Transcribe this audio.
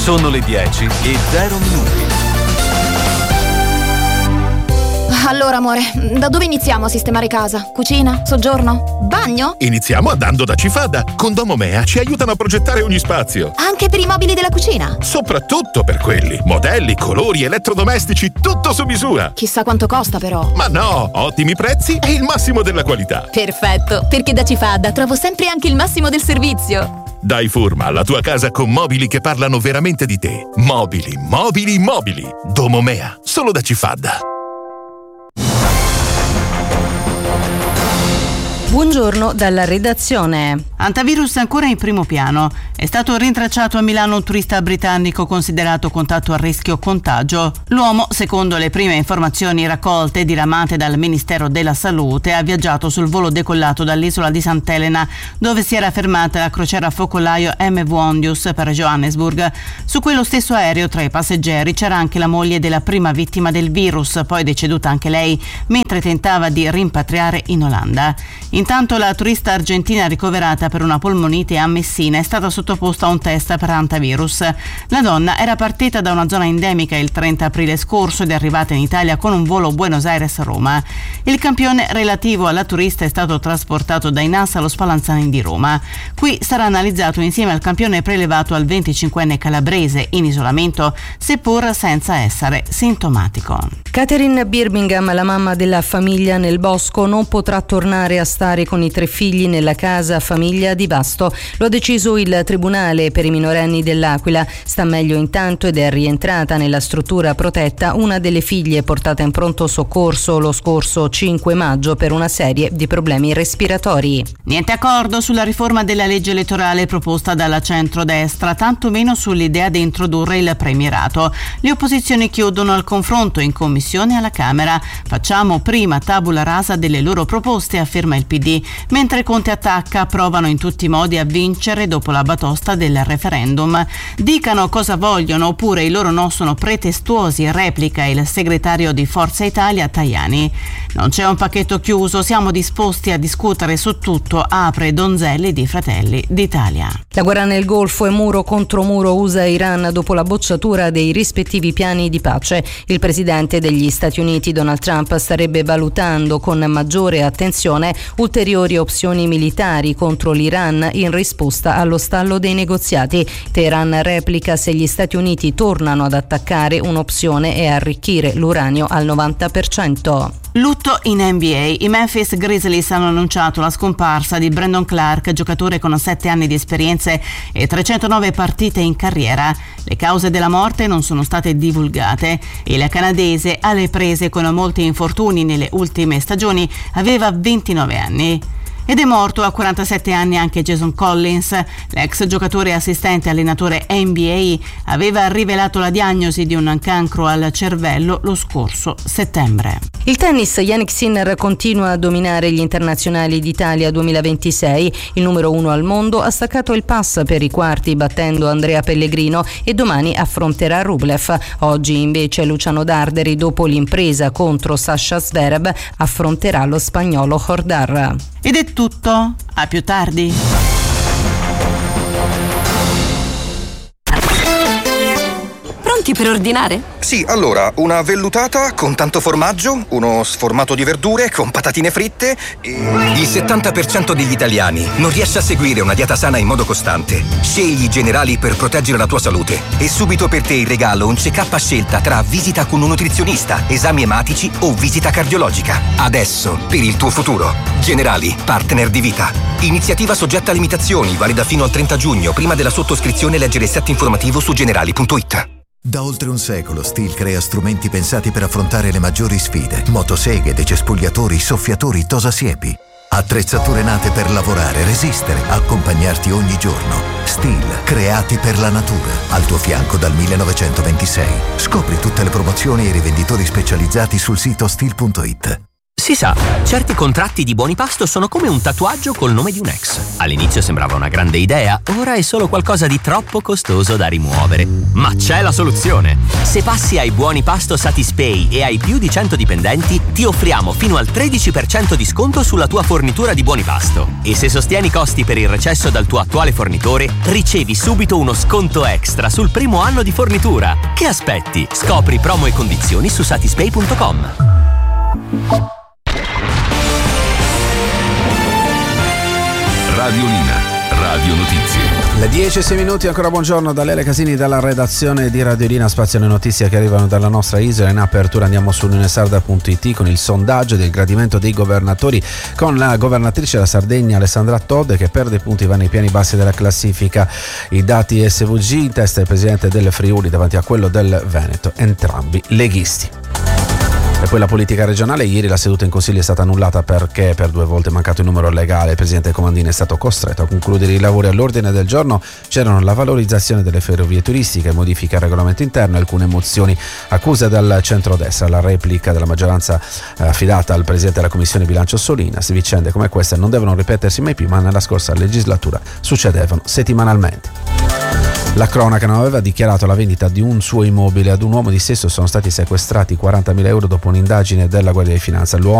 Sono le 10:00. Allora, amore, da dove iniziamo a sistemare casa? Cucina? Soggiorno? Bagno? Iniziamo andando da Cifada. Con Domomea ci aiutano a progettare ogni spazio. Anche per i mobili della cucina? Soprattutto per quelli. Modelli, colori, elettrodomestici, tutto su misura. Chissà quanto costa, però. Ma no, ottimi prezzi e il massimo della qualità. Perfetto, perché da Cifada trovo sempre anche il massimo del servizio. Dai forma alla tua casa con mobili che parlano veramente di te. Mobili, mobili, mobili. Domomea, solo da Cifada. Buongiorno dalla redazione. Antivirus ancora in primo piano. È stato rintracciato a Milano un turista britannico considerato contatto a rischio contagio. L'uomo, secondo le prime informazioni raccolte e diramate dal Ministero della Salute, ha viaggiato sul volo decollato dall'isola di Sant'Elena, dove si era fermata la crociera focolaio MV Ondius per Johannesburg. Su quello stesso aereo, tra i passeggeri, c'era anche la moglie della prima vittima del virus, poi deceduta anche lei, mentre tentava di rimpatriare in Olanda. Intanto la turista argentina ricoverata per una polmonite a Messina è stata sottoposta a un test per antivirus. La donna era partita da una zona endemica il 30 aprile scorso ed è arrivata in Italia con un volo Buenos Aires-Roma. Il campione relativo alla turista è stato trasportato dai NAS allo Spallanzani di Roma. Qui sarà analizzato insieme al campione prelevato al 25enne calabrese in isolamento, seppur senza essere sintomatico. Catherine Birmingham, la mamma della famiglia nel bosco, non potrà tornare a stare con i 3 figli nella casa famiglia di Vasto. Lo ha deciso il Tribunale per i minorenni dell'Aquila. Sta meglio intanto ed è rientrata nella struttura protetta una delle figlie portata in pronto soccorso lo scorso 5 maggio per una serie di problemi respiratori. Niente accordo sulla riforma della legge elettorale proposta dalla centrodestra, tantomeno sull'idea di introdurre il premierato. Le opposizioni chiudono al confronto in commissione alla Camera. Facciamo prima tabula rasa delle loro proposte, afferma il PD, mentre Conte attacca, provano in tutti i modi a vincere dopo la batosta del referendum. Dicano cosa vogliono oppure i loro no sono pretestuosi, replica il segretario di Forza Italia Tajani. Non c'è un pacchetto chiuso, siamo disposti a discutere su tutto, apre Donzelli di Fratelli d'Italia. La guerra nel Golfo e muro contro muro USA-Iran dopo la bocciatura dei rispettivi piani di pace. Il presidente degli Stati Uniti Donald Trump starebbe valutando con maggiore attenzione ulteriori opzioni militari contro l'Iran in risposta allo stallo dei negoziati. Teheran replica: se gli Stati Uniti tornano ad attaccare, un'opzione è arricchire l'uranio al 90%. Lutto in NBA. I Memphis Grizzlies hanno annunciato la scomparsa di Brandon Clark, giocatore con 7 anni di esperienze e 309 partite in carriera. Le cause della morte non sono state divulgate. Il canadese, alle prese con molti infortuni nelle ultime stagioni, aveva 29 anni. Ed è morto a 47 anni anche Jason Collins. L'ex giocatore e assistente allenatore NBA aveva rivelato la diagnosi di un cancro al cervello lo scorso settembre. Il tennis, Jannik Sinner continua a dominare gli internazionali d'Italia 2026. Il numero 1 al mondo ha staccato il pass per i quarti battendo Andrea Pellegrino e domani affronterà Rublev. Oggi invece Luciano Darderi, dopo l'impresa contro Sasha Zverev, affronterà lo spagnolo Hordar. Ed è tutto, a più tardi. Pronti per ordinare? Sì, allora, una vellutata con tanto formaggio, uno sformato di verdure con patatine fritte e... Il 70% degli italiani non riesce a seguire una dieta sana in modo costante. Scegli i Generali per proteggere la tua salute. E subito per te in regalo un check-up a scelta tra visita con un nutrizionista, esami ematici o visita cardiologica. Adesso, per il tuo futuro. Generali, partner di vita. Iniziativa soggetta a limitazioni, valida fino al 30 giugno. Prima della sottoscrizione leggere il set informativo su generali.it. Da oltre un secolo Stihl crea strumenti pensati per affrontare le maggiori sfide. Motoseghe, decespugliatori, soffiatori, tosasiepi. Attrezzature nate per lavorare, resistere, accompagnarti ogni giorno. Stihl, creati per la natura. Al tuo fianco dal 1926. Scopri tutte le promozioni e i rivenditori specializzati sul sito stihl.it. Si sa, certi contratti di buoni pasto sono come un tatuaggio col nome di un ex. All'inizio sembrava una grande idea, ora è solo qualcosa di troppo costoso da rimuovere. Ma c'è la soluzione! Se passi ai buoni pasto Satispay e hai più di 100 dipendenti, ti offriamo fino al 13% di sconto sulla tua fornitura di buoni pasto. E se sostieni i costi per il recesso dal tuo attuale fornitore, ricevi subito uno sconto extra sul primo anno di fornitura. Che aspetti? Scopri promo e condizioni su satispay.com. Radiolina, Radio Notizie. Le 10:06, ancora buongiorno da Lele Casini, dalla redazione di Radiolina. Spazio alle notizie che arrivano dalla nostra isola. In apertura andiamo su lunesarda.it con il sondaggio del gradimento dei governatori, con la governatrice della Sardegna Alessandra Todde che perde punti, va nei piani bassi della classifica. I dati SVG, in testa il presidente del Friuli davanti a quello del Veneto, entrambi leghisti. E poi la politica regionale. Ieri la seduta in consiglio è stata annullata perché per 2 volte è mancato il numero legale. Il presidente Comandini è stato costretto a concludere i lavori. All'ordine del giorno c'erano la valorizzazione delle ferrovie turistiche, modifiche al regolamento interno e alcune mozioni. Accuse dal centrodestra, la replica della maggioranza affidata al presidente della commissione bilancio Solinas. Vicende come queste non devono ripetersi mai più, ma nella scorsa legislatura succedevano settimanalmente. La cronaca non aveva dichiarato la vendita di un suo immobile ad un uomo di Sesto. Sono stati sequestrati 40.000 euro dopo un'indagine della Guardia di Finanza. L'uomo